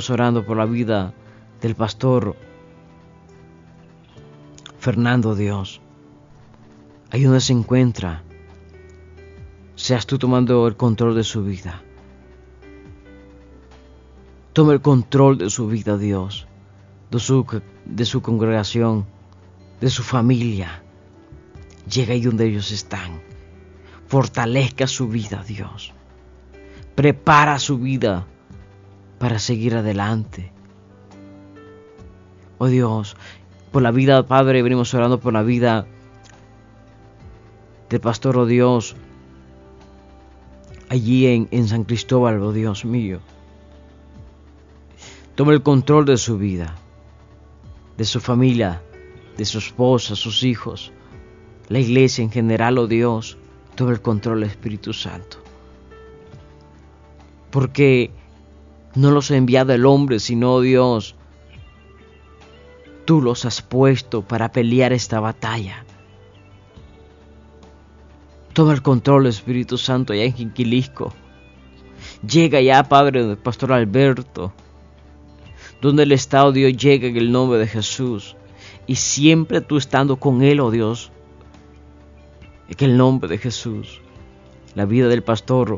orando por la vida del pastor Fernando, Dios. Ahí donde se encuentra, seas tú tomando el control de su vida. Toma el control de su vida, Dios, de su congregación, de su familia. Llega ahí donde ellos están. Fortalezca su vida, Dios. Prepara su vida para seguir adelante. Oh Dios, por la vida, Padre, venimos orando por la vida del pastor, oh Dios, allí en San Cristóbal, oh Dios mío. Toma el control de su vida, de su familia, de su esposa, sus hijos, la iglesia en general, oh Dios. Toma el control del Espíritu Santo. Porque no los ha enviado el hombre, sino Dios. Tú los has puesto para pelear esta batalla. Toma el control del Espíritu Santo allá en Jinquilisco. Llega ya, Padre, del pastor Alberto, donde el Estado, Dios, llega en el nombre de Jesús. Y siempre tú estando con él, oh Dios, en el nombre de Jesús. La vida del pastor,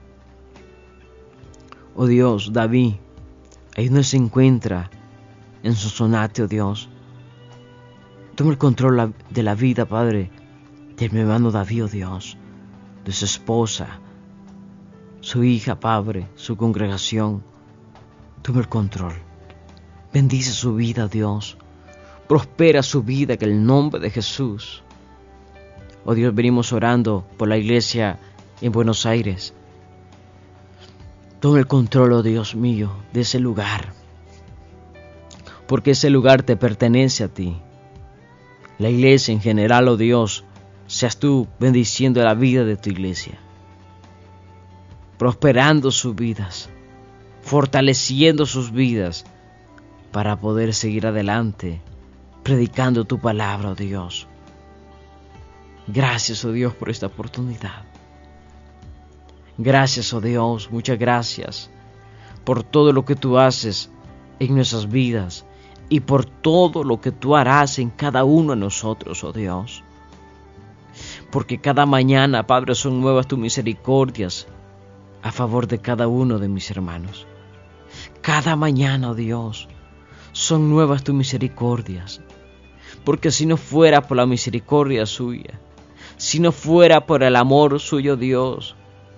oh Dios, David, ahí donde se encuentra, en Sonsonate, oh Dios. Toma el control de la vida, Padre, de mi hermano David, oh Dios, de su esposa, su hija, Padre, su congregación. Toma el control. Bendice su vida, Dios. Prospera su vida en el nombre de Jesús. Oh Dios, venimos orando por la iglesia en Buenos Aires. Toma el control, oh Dios mío, de ese lugar. Porque ese lugar te pertenece a ti. La iglesia en general, oh Dios, seas tú bendiciendo la vida de tu iglesia. Prosperando sus vidas. Fortaleciendo sus vidas. Para poder seguir adelante. Predicando tu palabra, oh Dios. Gracias, oh Dios, por esta oportunidad. Gracias, oh Dios, muchas gracias por todo lo que tú haces en nuestras vidas y por todo lo que tú harás en cada uno de nosotros, oh Dios. Porque cada mañana, Padre, son nuevas tus misericordias a favor de cada uno de mis hermanos. Cada mañana, oh Dios, son nuevas tus misericordias. Porque si no fuera por la misericordia suya, si no fuera por el amor suyo, Dios,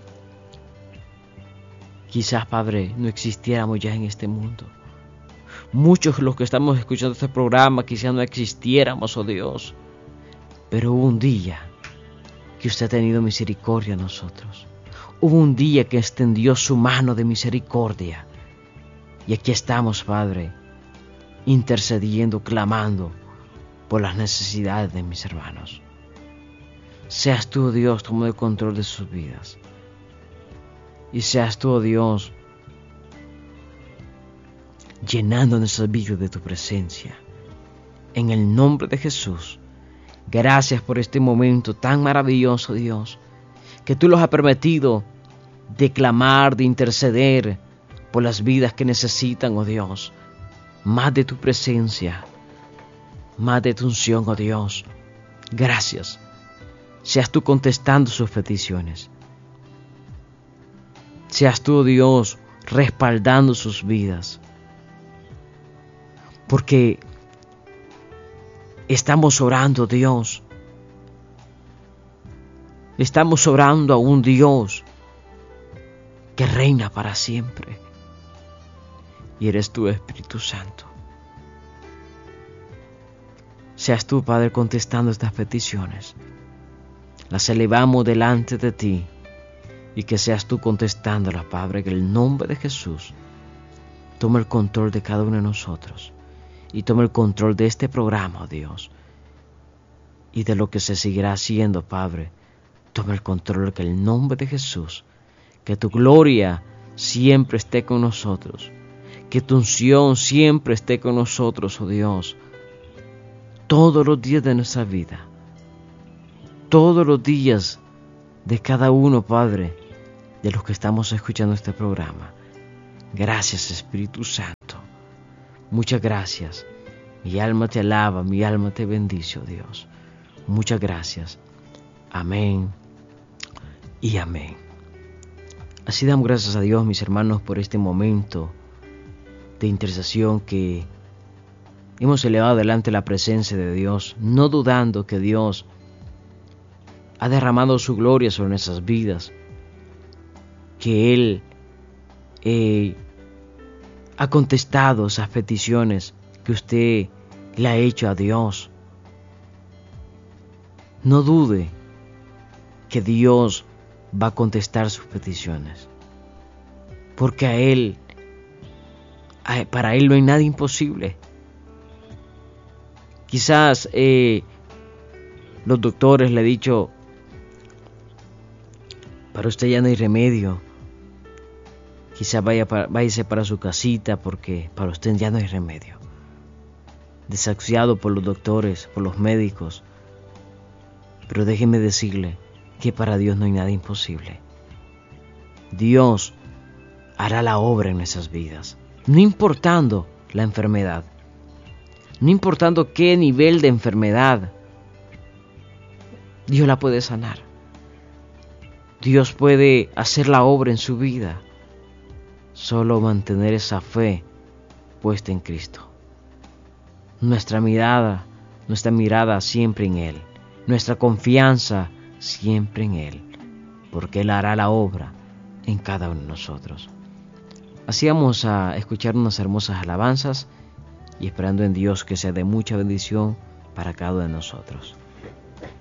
quizás, Padre, no existiéramos ya en este mundo. Muchos de los que estamos escuchando este programa quizás no existiéramos, oh Dios. Pero hubo un día que usted ha tenido misericordia a nosotros. Hubo un día que extendió su mano de misericordia. Y aquí estamos, Padre, intercediendo, clamando por las necesidades de mis hermanos. Seas tú, Dios, tomando el control de sus vidas. Y seas tú, Dios, llenando nuestras vidas de tu presencia. En el nombre de Jesús. Gracias por este momento tan maravilloso, Dios, que tú los has permitido de clamar, de interceder por las vidas que necesitan, oh Dios, más de tu presencia, más de tu unción, oh Dios. Gracias. Seas tú contestando sus peticiones. Seas tú, Dios, respaldando sus vidas. Porque estamos orando, Dios. Estamos orando a un Dios que reina para siempre. Y eres tú, Espíritu Santo. Seas tú, Padre, contestando estas peticiones. Las elevamos delante de ti. Y que seas tú contestándolas, Padre, en el nombre de Jesús. Toma el control de cada uno de nosotros. Y toma el control de este programa, oh Dios. Y de lo que se seguirá haciendo, Padre. Toma el control en el nombre de Jesús. Que tu gloria siempre esté con nosotros. Que tu unción siempre esté con nosotros, oh Dios. Todos los días de nuestra vida. Todos los días de cada uno, Padre, de los que estamos escuchando este programa. Gracias, Espíritu Santo. Muchas gracias. Mi alma te alaba, mi alma te bendice, oh Dios. Muchas gracias. Amén y amén. Así damos gracias a Dios, mis hermanos, por este momento de intercesión que hemos elevado delante de la presencia de Dios, no dudando que Dios ha derramado su gloria sobre nuestras vidas, que Él ha contestado esas peticiones que usted le ha hecho a Dios. No dude que Dios va a contestar sus peticiones, porque para Él no hay nada imposible. Quizás los doctores le han dicho: para usted ya no hay remedio. Quizás váyase para su casita porque para usted ya no hay remedio. Desahuciado por los doctores, por los médicos. Pero déjeme decirle que para Dios no hay nada imposible. Dios hará la obra en nuestras vidas, no importando la enfermedad, no importando qué nivel de enfermedad. Dios la puede sanar. Dios puede hacer la obra en su vida. Solo mantener esa fe puesta en Cristo. Nuestra mirada siempre en Él. Nuestra confianza siempre en Él, porque Él hará la obra en cada uno de nosotros. Así vamos a escuchar unas hermosas alabanzas y esperando en Dios que sea de mucha bendición para cada uno de nosotros.